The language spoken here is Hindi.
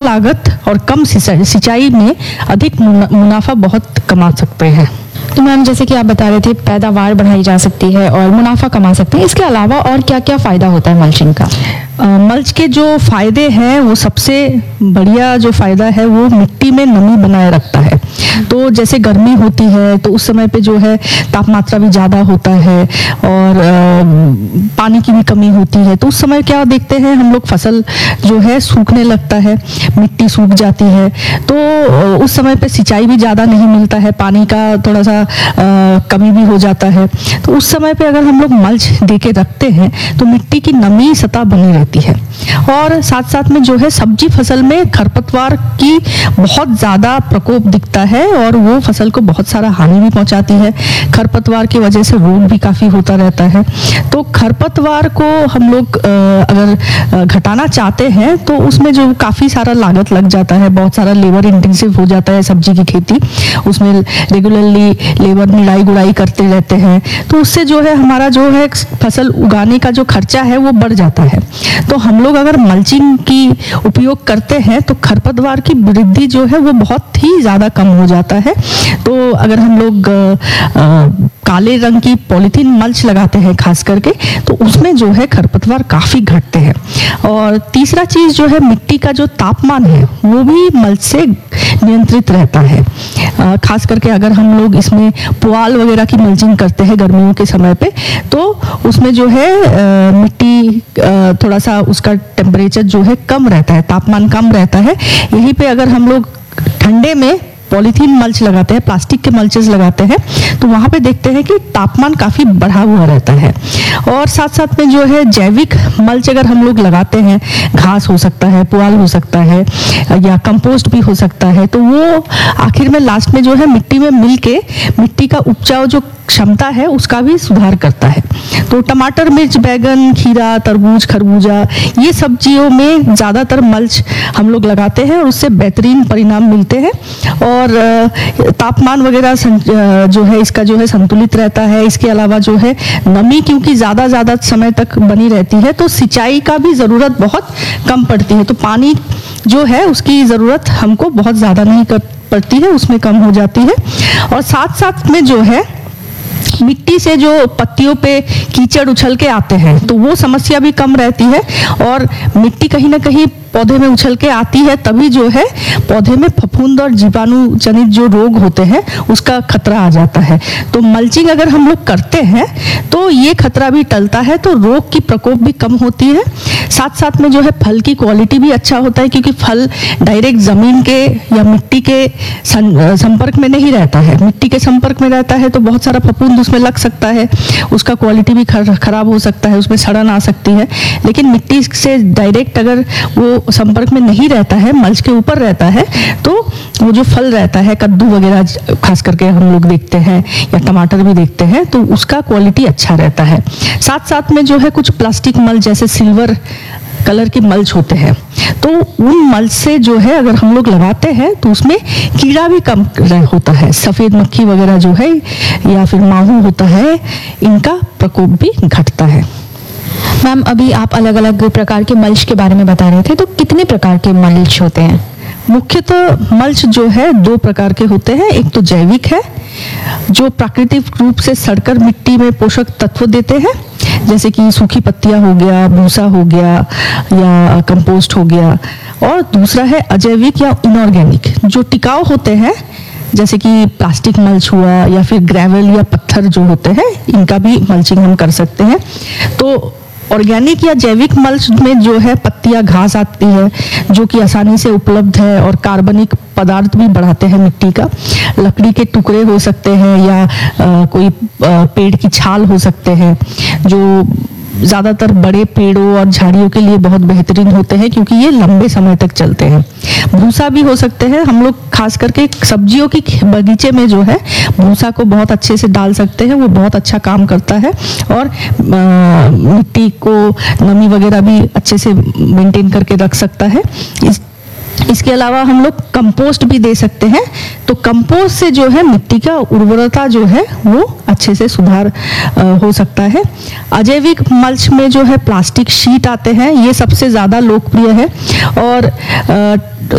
लागत और कम सिंचाई में अधिक मुनाफा बहुत कमा सकते हैं। तो मैम, जैसे कि आप बता रहे थे, पैदावार बढ़ाई जा सकती है और मुनाफा कमा सकते हैं, इसके अलावा और क्या क्या फायदा होता है मल्चिंग का? मल्च के जो फायदे हैं, वो सबसे बढ़िया जो फायदा है वो मिट्टी में नमी बनाए रखता है। तो जैसे गर्मी होती है तो उस समय पे जो है तापमात्रा भी ज़्यादा होता है और पानी की भी कमी होती है, तो उस समय क्या देखते हैं हम लोग, फसल जो है सूखने लगता है, मिट्टी सूख जाती है, तो उस समय पे सिंचाई भी ज़्यादा नहीं मिलता है, पानी का थोड़ा सा कमी भी हो जाता है। तो उस समय पे अगर हम लोग मल्च दे के रखते हैं तो मिट्टी की नमी सतह बनी रहती है। और साथ साथ में जो है सब्जी फसल में खरपतवार की बहुत ज़्यादा प्रकोप दिखता है और वो फसल को बहुत सारा हानि भी पहुंचाती है। खरपतवार की वजह से रोग भी काफ़ी होता रहता है। तो खरपतवार को हम लोग अगर घटाना चाहते हैं तो उसमें जो काफ़ी सारा लागत लग जाता है, बहुत सारा लेबर इंटेंसिव हो जाता है सब्जी की खेती, उसमें रेगुलरली लेबर निराई गुड़ाई करते रहते हैं, तो उससे जो है हमारा जो है फसल उगाने का जो खर्चा है वो बढ़ जाता है। तो हम लोग अगर मल्चिंग की उपयोग करते हैं तो खरपतवार की वृद्धि जो है वो बहुत ही ज़्यादा कम हो जाता है। तो अगर हम लोग काले रंग की पॉलीथीन मल्च लगाते हैं खास करके, तो उसमें जो है खरपतवार काफ़ी घटते हैं। और तीसरा चीज़ जो है, मिट्टी का जो तापमान है वो भी मल्च से नियंत्रित रहता है। खास करके अगर हम लोग इसमें पुआल वगैरह की मल्चिंग करते हैं गर्मियों के समय पे, तो उसमें जो है मिट्टी थोड़ा सा उसका टेम्परेचर जो है कम रहता है, तापमान कम रहता है। यहीं पे अगर हम लोग ठंडे में पॉलीथीन मल्च लगाते हैं, प्लास्टिक के मल्चेस लगाते हैं, तो वहाँ पे देखते हैं कि तापमान काफ़ी बढ़ा हुआ रहता है। और साथ साथ में जो है जैविक मल्च अगर हम लोग लगाते हैं, घास हो सकता है, पुआल हो सकता है या कंपोस्ट भी हो सकता है, तो वो आखिर में लास्ट में जो है मिट्टी में मिल के मिट्टी का उपजाऊ जो क्षमता है उसका भी सुधार करता है। तो टमाटर, मिर्च, बैगन, खीरा, तरबूज, खरबूजा, ये सब्जियों में ज़्यादातर मल्च हम लोग लगाते हैं और उससे बेहतरीन परिणाम मिलते हैं। और तापमान वगैरह जो है इसका जो है संतुलित रहता है। इसके अलावा जो है नमी क्योंकि ज़्यादा समय तक बनी रहती है, तो सिंचाई का भी ज़रूरत बहुत कम पड़ती है। तो पानी जो है उसकी ज़रूरत हमको बहुत ज़्यादा नहीं पड़ती है, उसमें कम हो जाती है। और साथ साथ में जो है मिट्टी से जो पत्तियों पे कीचड़ उछल के आते हैं, तो वो समस्या भी कम रहती है। और मिट्टी कहीं ना कहीं पौधे में उछल के आती है, तभी जो है पौधे में फफूंद और जीवाणु जनित जो रोग होते हैं उसका खतरा आ जाता है। तो मल्चिंग अगर हम लोग करते हैं तो ये खतरा भी टलता है, तो रोग की प्रकोप भी कम होती है। साथ साथ में जो है फल की क्वालिटी भी अच्छा होता है, क्योंकि फल डायरेक्ट ज़मीन के या मिट्टी के संपर्क में नहीं रहता है। मिट्टी के संपर्क में रहता है तो बहुत सारा फफूंद उसमें लग सकता है, उसका क्वालिटी भी खराब हो सकता है, उसमें सड़न आ सकती है। लेकिन मिट्टी से डायरेक्ट अगर वो संपर्क में नहीं रहता है, मल्च के ऊपर रहता है, तो वो जो फल रहता है, कद्दू वगैरह खास करके हम लोग देखते हैं या टमाटर भी देखते हैं, तो उसका क्वालिटी अच्छा रहता है। साथ साथ में जो है कुछ प्लास्टिक मल्च जैसे सिल्वर कलर के मल्च होते हैं, तो उन मल्च से जो है अगर हम लोग लगाते हैं तो उसमें कीड़ा भी कम होता है। सफ़ेद मक्खी वगैरह जो है या फिर माहू होता है, इनका प्रकोप भी घटता है। मैम, अभी आप अलग अलग प्रकार के मल्च के बारे में बता रहे थे, तो कितने प्रकार के मल्च होते हैं? मुख्यतः मल्च जो है दो प्रकार के होते हैं। एक तो जैविक है, जो प्राकृतिक रूप से सड़कर मिट्टी में पोषक तत्व देते हैं, जैसे कि सूखी पत्तियां हो गया, भूसा हो गया या कंपोस्ट हो गया। और दूसरा है अजैविक या इनऑर्गेनिक, जो टिकाऊ होते हैं, जैसे कि प्लास्टिक मल्च हुआ या फिर ग्रेवल या पत्थर जो होते हैं, इनका भी मल्चिंग हम कर सकते हैं। तो ऑर्गेनिक या जैविक मल्च में जो है पत्तियां, घास आती है जो कि आसानी से उपलब्ध है और कार्बनिक पदार्थ भी बढ़ाते हैं मिट्टी का। लकड़ी के टुकड़े हो सकते हैं या कोई पेड़ की छाल हो सकते हैं, जो ज़्यादातर बड़े पेड़ों और झाड़ियों के लिए बहुत बेहतरीन होते हैं, क्योंकि ये लंबे समय तक चलते हैं। भूसा भी हो सकते हैं, हम लोग खास करके सब्जियों की बगीचे में जो है भूसा को बहुत अच्छे से डाल सकते हैं, वो बहुत अच्छा काम करता है और मिट्टी को नमी वगैरह भी अच्छे से मेंटेन करके रख सकता है। इसके अलावा हम लोग कंपोस्ट भी दे सकते हैं। तो कंपोस्ट से जो है मिट्टी का उर्वरता जो है वो अच्छे से सुधार हो सकता है। अजैविक मल्च में जो है प्लास्टिक शीट आते हैं, ये सबसे ज़्यादा लोकप्रिय है और